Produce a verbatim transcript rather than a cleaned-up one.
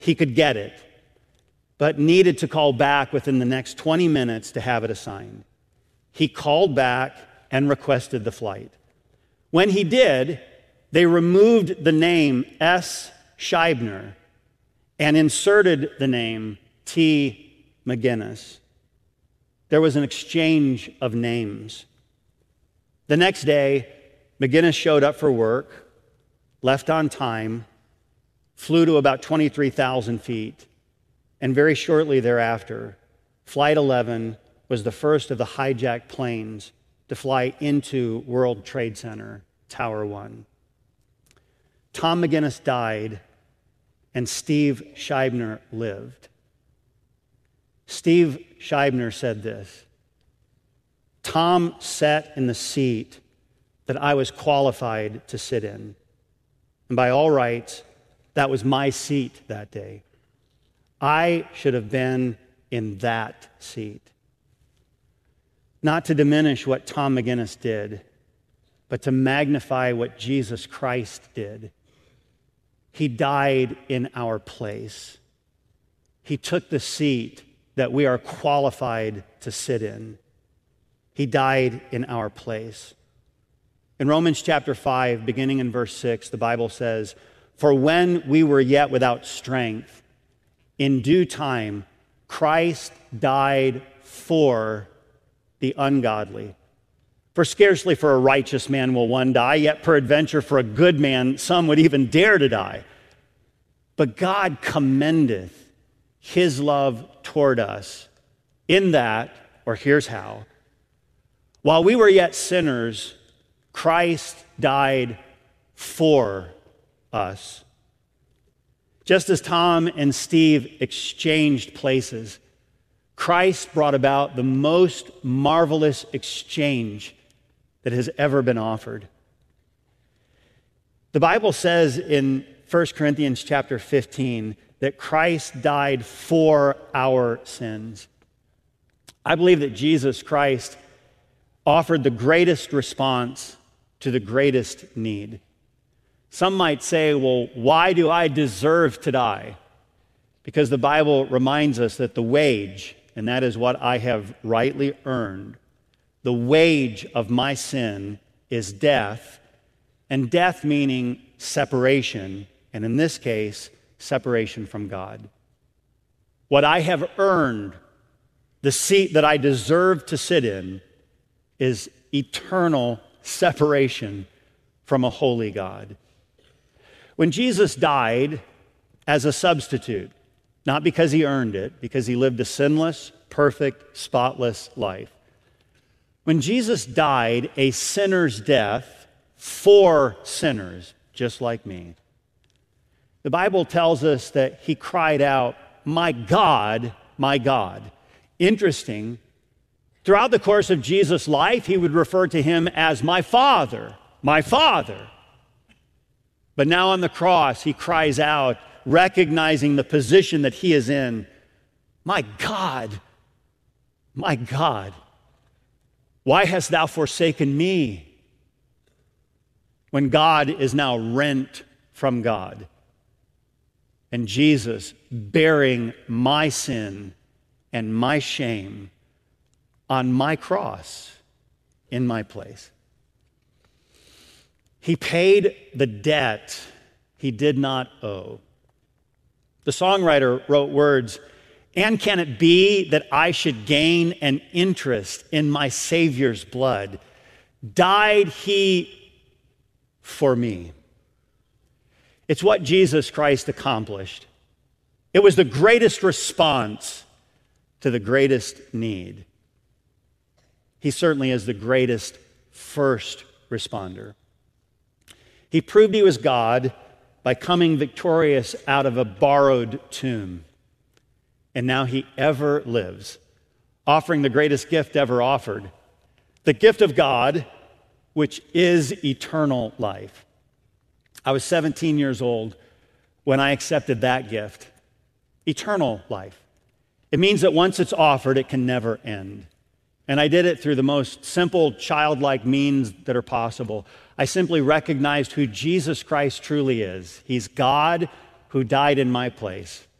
he could get it, but needed to call back within the next twenty minutes to have it assigned. He called back and requested the flight. When he did, they removed the name S. Scheibner and inserted the name T. McGinnis. There was an exchange of names. The next day, McGinnis showed up for work, left on time, flew to about twenty-three thousand feet, and very shortly thereafter, Flight eleven was the first of the hijacked planes to fly into World Trade Center, Tower One. Tom McGinnis died, and Steve Scheibner lived. Steve Scheibner said this: Tom sat in the seat that I was qualified to sit in. And by all rights, that was my seat that day. I should have been in that seat. Not to diminish what Tom McGinnis did, but to magnify what Jesus Christ did. He died in our place. He took the seat that we are qualified to sit in. He died in our place. In Romans chapter five, beginning in verse six, the Bible says, "For when we were yet without strength, in due time, Christ died for the ungodly. For scarcely for a righteous man will one die, yet peradventure for a good man some would even dare to die. But God commendeth his love toward us in that," or here's how, "while we were yet sinners, Christ died for us." Just as Tom and Steve exchanged places, Christ brought about the most marvelous exchange that has ever been offered. The Bible says in First Corinthians chapter fifteen that Christ died for our sins. I believe that Jesus Christ offered the greatest response to the greatest need. Some might say, well, why do I deserve to die? Because the Bible reminds us that the wage, and that is what I have rightly earned, the wage of my sin is death, and death meaning separation, and in this case, separation from God. What I have earned, the seat that I deserve to sit in, is eternal separation from a holy God. When Jesus died as a substitute, not because he earned it, because he lived a sinless, perfect, spotless life. When Jesus died a sinner's death for sinners, just like me, the Bible tells us that he cried out, "My God, my God." Interesting. Throughout the course of Jesus' life, he would refer to him as my Father, my Father. But now on the cross, he cries out, recognizing the position that he is in, "My God, my God, why hast thou forsaken me?" When God is now rent from God, and Jesus bearing my sin and my shame on my cross in my place. He paid the debt he did not owe. The songwriter wrote words, "And can it be that I should gain an interest in my Savior's blood? Died he for me?" It's what Jesus Christ accomplished. It was the greatest response to the greatest need. He certainly is the greatest first responder. He proved he was God by coming victorious out of a borrowed tomb. And now he ever lives, offering the greatest gift ever offered, the gift of God, which is eternal life. I was seventeen years old when I accepted that gift, eternal life. It means that once it's offered, it can never end. And I did it through the most simple, childlike means that are possible. I simply recognized who Jesus Christ truly is. He's God who died in my place.